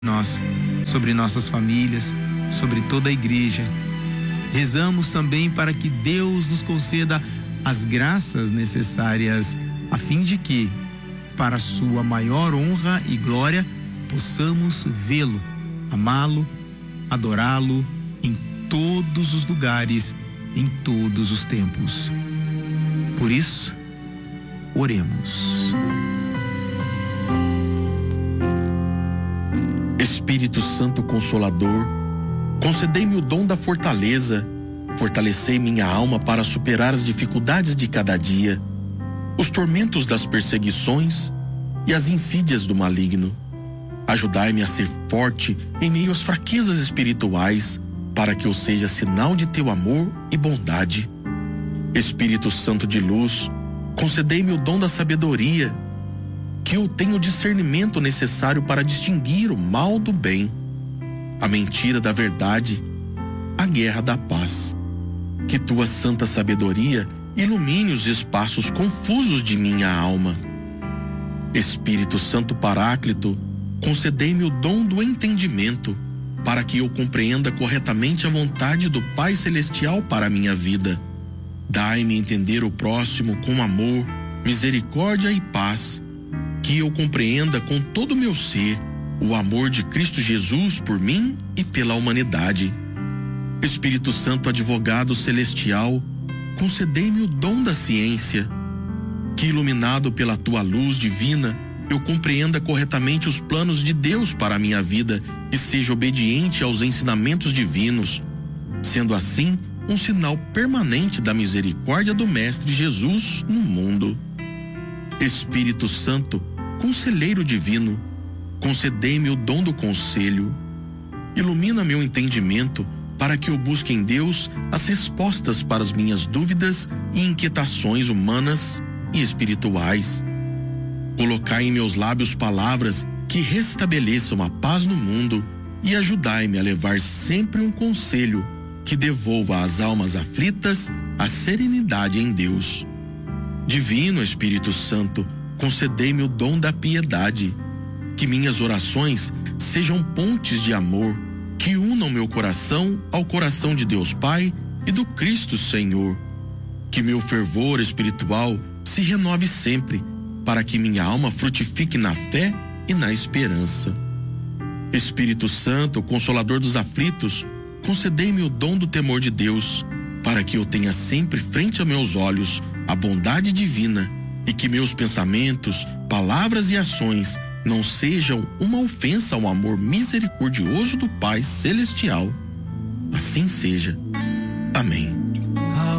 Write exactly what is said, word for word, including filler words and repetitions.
nós, sobre nossas famílias, sobre toda a igreja. Rezamos também para que Deus nos conceda as graças necessárias, a fim de que, para sua maior honra e glória, possamos vê-lo, amá-lo, adorá-lo em todos os lugares, em todos os tempos. Por isso, oremos. Espírito Santo Consolador, concedei-me o dom da fortaleza, fortalecei minha alma para superar as dificuldades de cada dia, os tormentos das perseguições e as insídias do maligno. Ajudai-me a ser forte em meio às fraquezas espirituais, para que eu seja sinal de teu amor e bondade. Espírito Santo de luz, concedei-me o dom da sabedoria, que eu tenha o discernimento necessário para distinguir o mal do bem, a mentira da verdade, a guerra da paz. Que tua santa sabedoria ilumine os espaços confusos de minha alma. Espírito Santo Paráclito, concedei-me o dom do entendimento, para que eu compreenda corretamente a vontade do Pai Celestial para a minha vida. Dai-me entender o próximo com amor, misericórdia e paz, que eu compreenda com todo o meu ser o amor de Cristo Jesus por mim e pela humanidade. Espírito Santo Advogado Celestial, concedei-me o dom da ciência, que iluminado pela tua luz divina, eu compreenda corretamente os planos de Deus para a minha vida e seja obediente aos ensinamentos divinos, sendo assim um sinal permanente da misericórdia do Mestre Jesus no mundo. Espírito Santo, Conselheiro Divino, concedei-me o dom do conselho. Ilumina meu entendimento para que eu busque em Deus as respostas para as minhas dúvidas e inquietações humanas e espirituais. Colocai em meus lábios palavras que restabeleçam a paz no mundo e ajudai-me a levar sempre um conselho que devolva às almas aflitas a serenidade em Deus. Divino Espírito Santo, concedei-me o dom da piedade, que minhas orações sejam pontes de amor, que unam meu coração ao coração de Deus Pai e do Cristo Senhor. Que meu fervor espiritual se renove sempre, para que minha alma frutifique na fé e na esperança. Espírito Santo, Consolador dos aflitos, concedei-me o dom do temor de Deus, para que eu tenha sempre frente a meus olhos a bondade divina e que meus pensamentos, palavras e ações não sejam uma ofensa ao amor misericordioso do Pai Celestial. Assim seja. Amém.